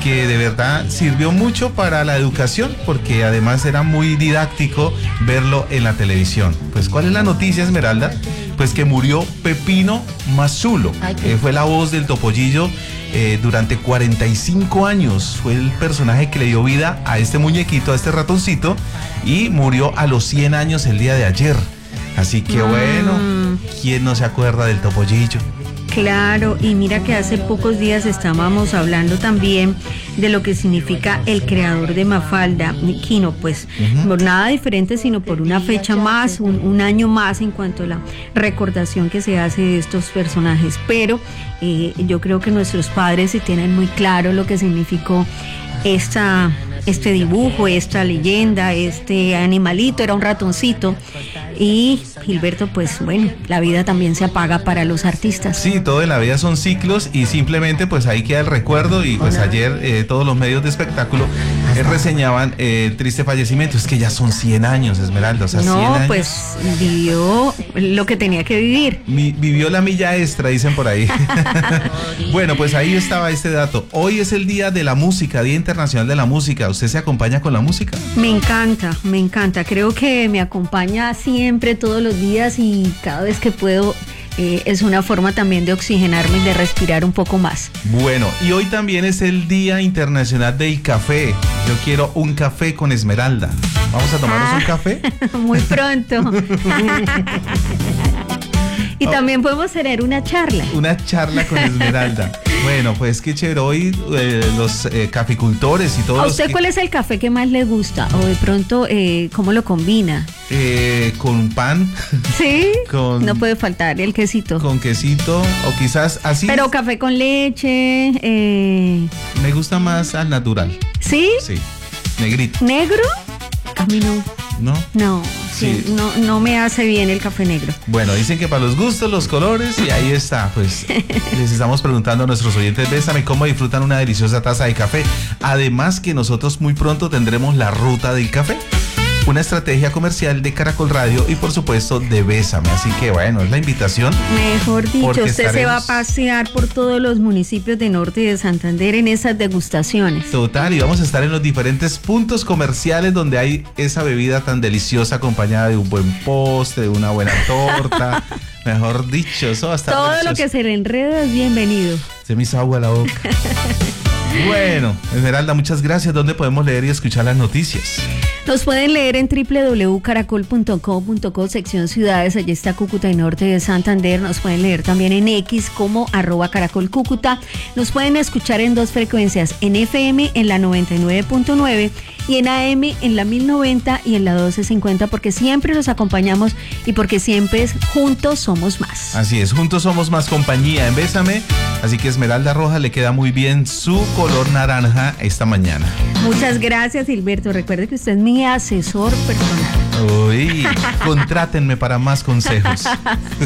que de verdad sirvió mucho para la educación, porque además era muy didáctico verlo en la televisión. Pues, ¿cuál es la noticia, Esmeralda? Pues que murió Pepino Mazzulo. Fue la voz del Topollillo durante 45 años. Fue el personaje que le dio vida a este muñequito, a este ratoncito, y murió a los 100 años el día de ayer. Así que bueno, ¿quién no se acuerda del Topollillo? Claro, y mira que hace pocos días estábamos hablando también de lo que significa el creador de Mafalda, Quino, pues por nada diferente, sino por una fecha más, un año más en cuanto a la recordación que se hace de estos personajes. Pero yo creo que nuestros padres sí tienen muy claro lo que significó este dibujo, esta leyenda, este animalito, era un ratoncito. Y Gilberto, pues bueno, la vida también se apaga para los artistas. Sí, todo en la vida son ciclos y simplemente pues ahí queda el recuerdo. Y pues ayer todos los medios de espectáculo reseñaban el triste fallecimiento. Es que ya son 100 años, Esmeralda, o sea, 100 años. No, pues vivió lo que tenía que vivir. Vivió la milla extra, dicen por ahí. Bueno, pues ahí estaba este dato. Hoy es el Día de la Música, Día Internacional de la Música. ¿Usted se acompaña con la música? Me encanta. Creo que me acompaña siempre, todos los días, y cada vez que puedo es una forma también de oxigenarme y de respirar un poco más. Bueno, y hoy también es el Día Internacional del Café. Yo quiero un café con Esmeralda. ¿Vamos a tomarnos un café? Muy pronto. Y también podemos tener una charla. Una charla con Esmeralda. Bueno, pues qué chévere. Hoy los caficultores y todos. ¿A usted cuál es el café que más le gusta? O de pronto, ¿cómo lo combina? Con pan. Sí, no puede faltar el quesito. Con quesito, o quizás así. Pero café con leche. Me gusta más al natural. ¿Sí? Sí, negrito. ¿Negro? A mí no. ¿No? No, sí. No me hace bien el café negro. Bueno, dicen que para los gustos, los colores, y ahí está, pues les estamos preguntando a nuestros oyentes, bésame, cómo disfrutan una deliciosa taza de café. Además que nosotros muy pronto tendremos la ruta del café, una estrategia comercial de Caracol Radio y por supuesto de Bésame. Así que bueno, es la invitación. Mejor dicho, usted se va a pasear por todos los municipios de Norte y de Santander en esas degustaciones. Total, y vamos a estar en los diferentes puntos comerciales donde hay esa bebida tan deliciosa acompañada de un buen postre, de una buena torta. Mejor dicho, eso va a estar todo delicioso. Lo que se le enreda es bienvenido. Se me hizo agua a la boca. Bueno, Esmeralda, muchas gracias. ¿Dónde podemos leer y escuchar las noticias? Nos pueden leer en www.caracol.co.co, sección ciudades. Allí está Cúcuta y Norte de Santander. Nos pueden leer también en X como @caracolcúcuta. Nos pueden escuchar en dos frecuencias, en FM en la 99.9 y en AM en la 1090 y en la 1250, porque siempre los acompañamos y porque siempre juntos somos más. Así es, juntos somos más compañía en Bésame. Así que Esmeralda Roja le queda muy bien su color naranja esta mañana. Muchas gracias, Gilberto. Recuerde que usted es mi asesor personal. Uy, contrátenme para más consejos.